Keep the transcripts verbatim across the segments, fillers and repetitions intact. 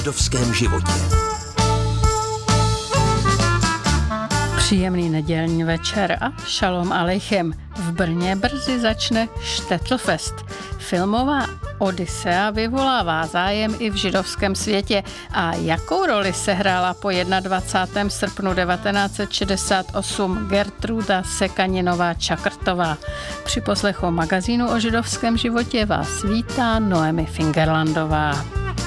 židovském životě. Příjemný nedělní večer a šalom alejchem. V Brně brzy začne Štetlfest. Filmová Odysea vyvolává zájem i v židovském světě. A jakou roli sehrála po dvacátého prvního srpnu devatenáct set šedesát osm Gertruda Sekaninová-Čakrtová? Při poslechu magazínu o židovském životě vás vítá Noemi Fingerlandová.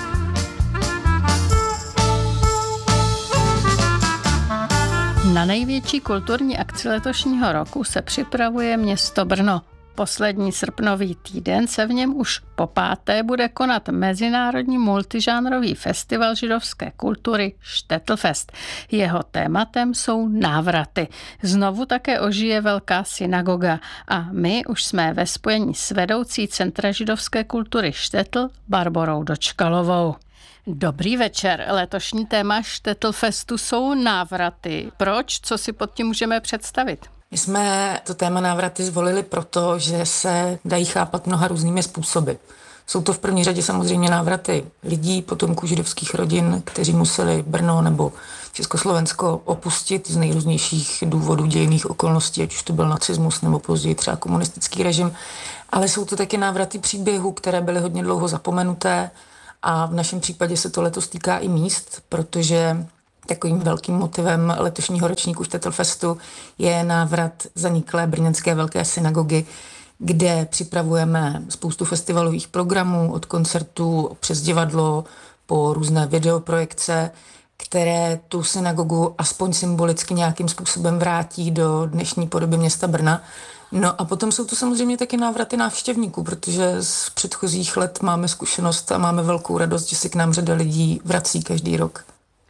Na největší kulturní akci letošního roku se připravuje město Brno. Poslední srpnový týden se v něm už po páté bude konat mezinárodní multižánrový festival židovské kultury Štetlfest. Jeho tématem jsou návraty. Znovu také ožije velká synagoga a my už jsme ve spojení s vedoucí Centra židovské kultury Štetl Barborou Dočkalovou. Dobrý večer. Letošní téma Štetlfestu jsou návraty. Proč? Co si pod tím můžeme představit? My jsme to téma návraty zvolili proto, že se dají chápat mnoha různými způsoby. Jsou to v první řadě samozřejmě návraty lidí, potomků židovských rodin, kteří museli Brno nebo Československo opustit z nejrůznějších důvodů dějinných okolností, ať už to byl nacismus nebo později třeba komunistický režim. Ale jsou to taky návraty příběhů, které byly hodně dlouho zapomenuté. A v našem případě se to letos týká i míst, protože takovým velkým motivem letošního ročníku Štetlfestu je návrat zaniklé brněnské velké synagogy, kde připravujeme spoustu festivalových programů, od koncertů přes divadlo po různé videoprojekce, které tu synagogu aspoň symbolicky nějakým způsobem vrátí do dnešní podoby města Brna. No a potom jsou to samozřejmě taky návraty návštěvníků, protože z předchozích let máme zkušenost a máme velkou radost, že se k nám řada lidí vrací každý rok.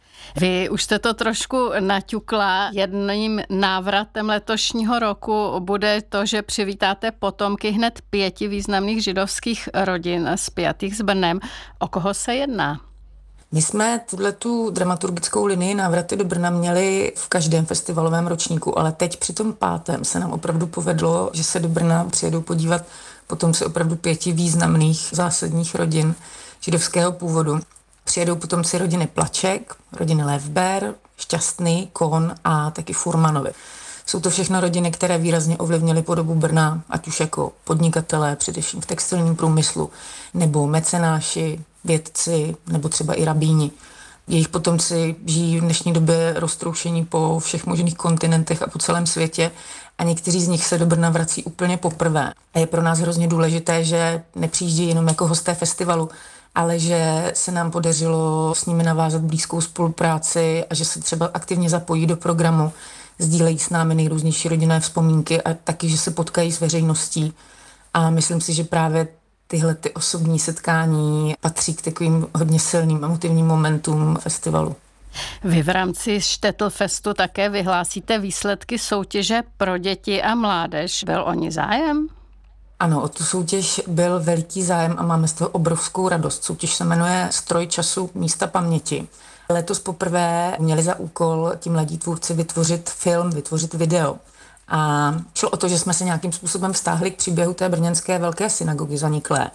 Vy už jste to trošku naťukla. Jedním návratem letošního roku bude to, že přivítáte potomky hned pěti významných židovských rodin spjatých s Brnem. O koho se jedná? My jsme tuhletu dramaturgickou linii návraty do Brna měli v každém festivalovém ročníku, ale teď při tom pátém se nám opravdu povedlo, že se do Brna přijedou podívat potomci opravdu pěti významných zásadních rodin židovského původu. Přijedou potomci rodiny Plaček, rodiny Levber, Šťastný, Kohn a taky Furmanovi. Jsou to všechno rodiny, které výrazně ovlivnily podobu Brna, ať už jako podnikatelé, především v textilním průmyslu, nebo mecenáši, vědci, nebo třeba i rabíni. Jejich potomci žijí v dnešní době roztroušení po všech možných kontinentech a po celém světě a někteří z nich se do Brna vrací úplně poprvé. A je pro nás hrozně důležité, že nepřijíždí jenom jako hosté festivalu, ale že se nám podařilo s nimi navázat blízkou spolupráci a že se třeba aktivně zapojí do programu, sdílejí s námi nejrůznější rodinné vzpomínky a taky, že se potkají s veřejností. A myslím si, že právě tyhle ty osobní setkání patří k takovým hodně silným emotivním momentům festivalu. Vy v rámci Štetlfestu také vyhlásíte výsledky soutěže pro děti a mládež. Byl o ní zájem? Ano, o tu soutěž byl veliký zájem a máme z toho obrovskou radost. Soutěž se jmenuje Stroj času místa paměti. Letos poprvé měli za úkol ti mladí tvůrci vytvořit film, vytvořit video. A šlo o to, že jsme se nějakým způsobem vztáhli k příběhu té brněnské velké synagogy zaniklé.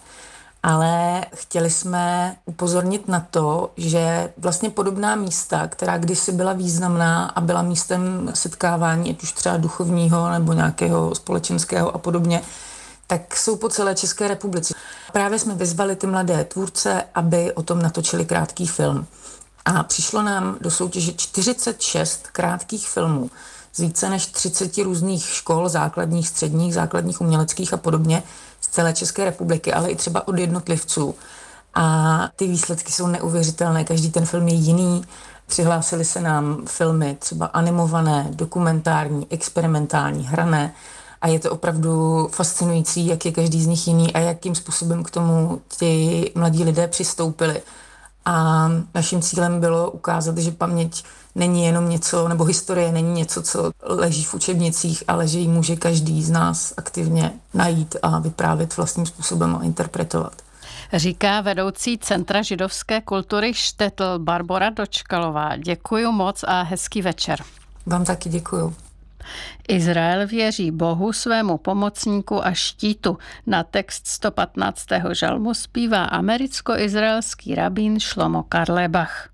Ale chtěli jsme upozornit na to, že vlastně podobná místa, která kdysi byla významná a byla místem setkávání, ať už třeba duchovního nebo nějakého společenského a podobně, tak jsou po celé České republice. Právě jsme vyzvali ty mladé tvůrce, aby o tom natočili krátký film. A přišlo nám do soutěže čtyřicet šest krátkých filmů z více než třicet různých škol, základních, středních, základních uměleckých a podobně z celé České republiky, ale i třeba od jednotlivců. A ty výsledky jsou neuvěřitelné, každý ten film je jiný. Přihlásili se nám filmy třeba animované, dokumentární, experimentální, hrané. A je to opravdu fascinující, jak je každý z nich jiný a jakým způsobem k tomu ti mladí lidé přistoupili. A naším cílem bylo ukázat, že paměť není jenom něco, nebo historie není něco, co leží v učebnicích, ale že ji může každý z nás aktivně najít a vyprávět vlastním způsobem a interpretovat. Říká vedoucí Centra židovské kultury Štetl Barbora Dočkalová. Děkuju moc a hezký večer. Vám taky děkuju. Izrael věří Bohu, svému pomocníku a štítu. Na text sto patnáctého žalmu zpívá americko-izraelský rabín Šlomo Carlebach.